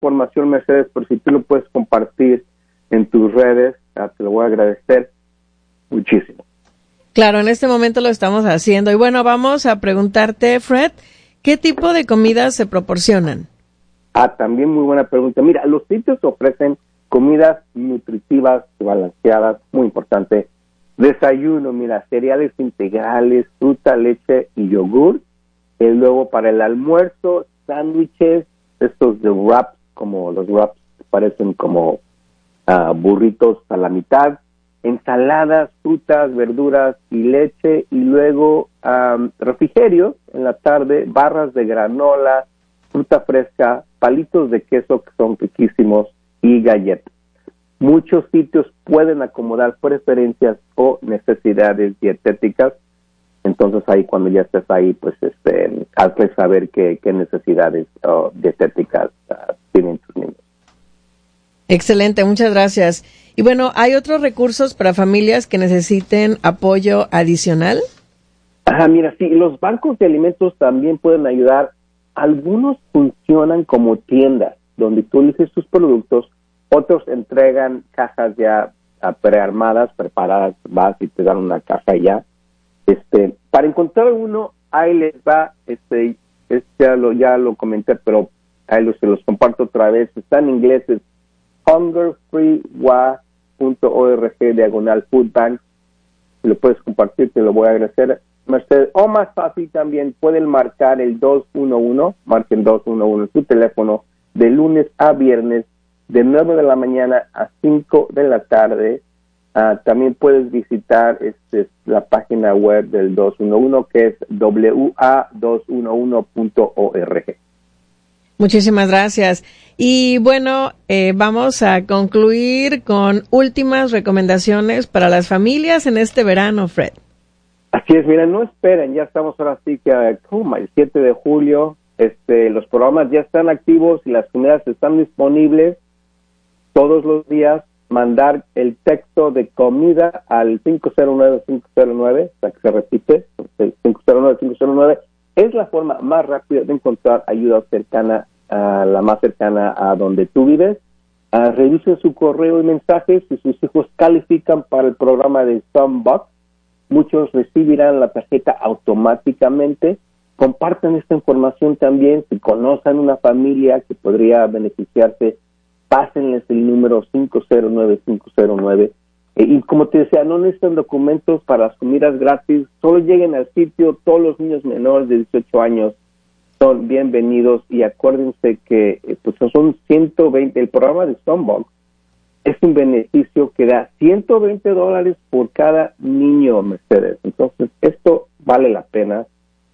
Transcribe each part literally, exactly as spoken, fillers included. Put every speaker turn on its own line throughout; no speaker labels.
información, Mercedes, por si tú lo puedes compartir en tus redes, ah, te lo voy a agradecer muchísimo.
Claro, en este momento lo estamos haciendo. Y bueno, vamos a preguntarte, Fred, ¿qué tipo de comidas se proporcionan?
Ah, también muy buena pregunta. Mira, los sitios ofrecen comidas nutritivas, balanceadas, muy importante. Desayuno, mira, cereales integrales, fruta, leche y yogur. Y luego para el almuerzo, sándwiches, estos de wraps, como los wraps parecen como uh, burritos a la mitad. Ensaladas, frutas, verduras y leche. Y luego um, refrigerios en la tarde, barras de granola, fruta fresca, palitos de queso que son riquísimos y galletas. Muchos sitios pueden acomodar preferencias o necesidades dietéticas. Entonces ahí cuando ya estés ahí, pues este, hazle saber qué, qué necesidades uh, dietéticas uh, tienen tus niños.
Excelente, muchas gracias. Y bueno, ¿hay otros recursos para familias que necesiten apoyo adicional?
Ajá, mira, sí, los bancos de alimentos también pueden ayudar. Algunos funcionan como tiendas donde tú eliges tus productos, otros entregan cajas ya uh, prearmadas, preparadas, vas y te dan una caja ya. Este, para encontrar uno, ahí les va, este, este ya lo ya lo comenté, pero ahí los, se los comparto otra vez. Está en inglés, es hunger free wa punto org diagonal food bank. Si lo puedes compartir, te lo voy a agradecer, Mercedes. O más fácil también, pueden marcar el dos uno uno, marquen dos uno uno en su teléfono, de lunes a viernes, de nueve de la mañana a cinco de la tarde. Uh, también puedes visitar este, la página web del dos uno uno, que es w a dos uno uno punto org.
Muchísimas gracias. Y bueno, eh, vamos a concluir con últimas recomendaciones para las familias en este verano, Fred.
Así es, miren, no esperen, ya estamos ahora sí que uh, el siete de julio, este, los programas ya están activos y las comidas están disponibles todos los días. Mandar el texto de comida al cinco cero nueve cinco cero nueve, o sea que se repite, cinco cero nueve cinco cero nueve, es la forma más rápida de encontrar ayuda cercana, a la más cercana a donde tú vives. Uh, revisen su correo y mensajes. Si sus hijos califican para el programa de Sunbox, muchos recibirán la tarjeta automáticamente. Compartan esta información también. Si conocen una familia que podría beneficiarse, pásenles el número cinco cero nueve cinco cero nueve. Eh, y como te decía, no necesitan documentos para las comidas gratis, solo lleguen al sitio. Todos los niños menores de dieciocho años son bienvenidos, y acuérdense que eh, pues son ciento veinte, el programa de Sunbox es un beneficio que da ciento veinte dólares por cada niño, Mercedes. Entonces, esto vale la pena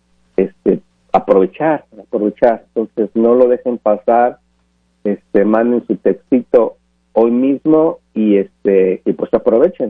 este, aprovechar, aprovechar. Entonces, no lo dejen pasar. Este, manden su textito hoy mismo y este y pues aprovechen.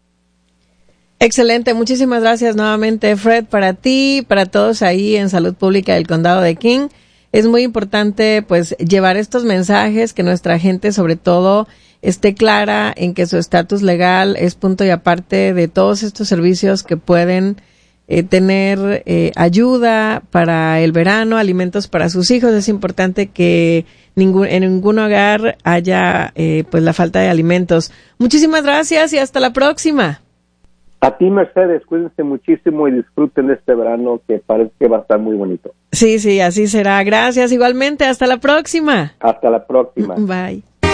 Excelente, muchísimas gracias nuevamente, Fred, para ti, para todos ahí en Salud Pública del Condado de King. Es muy importante pues llevar estos mensajes, que nuestra gente sobre todo esté clara en que su estatus legal es punto y aparte de todos estos servicios que pueden Eh, tener eh, ayuda para el verano, alimentos para sus hijos. Es importante que ningún, en ningún hogar haya eh, pues la falta de alimentos. Muchísimas gracias y hasta la próxima.
A ti, Mercedes, cuídense muchísimo y disfruten de este verano, que parece que va a estar muy bonito.
Sí, sí, así será. Gracias igualmente. Hasta la próxima.
Hasta la próxima.
Bye.